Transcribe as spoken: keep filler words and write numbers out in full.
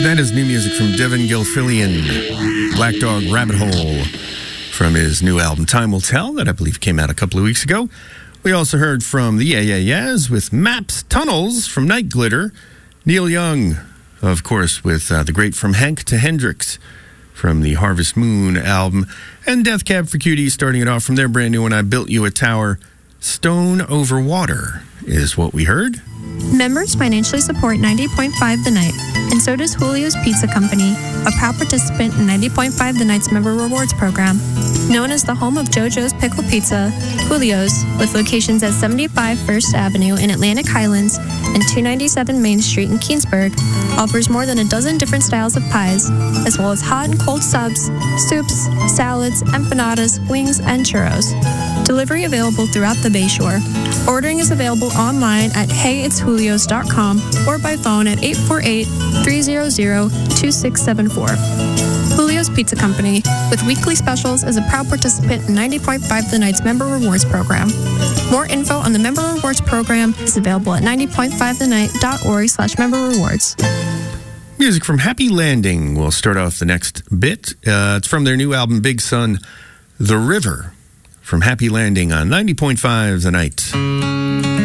That is new music from Devin Gilfillian, Black Dog Rabbit Hole, from his new album Time Will Tell, that I believe came out a couple of weeks ago. We also heard from the Yeah Yeah Yeahs with Maps Tunnels from Night Glitter. Neil Young, of course, with uh, the great From Hank to Hendrix from the Harvest Moon album. And Death Cab for Cutie starting it off from their brand new one, I Built You a Tower. Stone Over Water is what we heard. Members financially support ninety point five The Night, and so does Julio's Pizza Company, a proud participant in ninety point five The Night's Member Rewards Program. Known as the home of JoJo's Pickle Pizza, Julio's, with locations at seventy-five First Avenue in Atlantic Highlands and two ninety-seven Main Street in Keensburg, offers more than a dozen different styles of pies, as well as hot and cold subs, soups, salads, empanadas, wings, and churros. Delivery available throughout the Bayshore. Ordering is available online at hey it's julios dot com or by phone at eight four eight, three hundred, two six seven four. Julio's Pizza Company, with weekly specials, is a proud participant in ninety point five The Night's Member Rewards Program. More info on the Member Rewards Program is available at ninety point five the night dot org slash member rewards. Music from Happy Landing will start off the next bit. Uh, it's from their new album, Big Sun, The River, from Happy Landing on ninety point five The Night.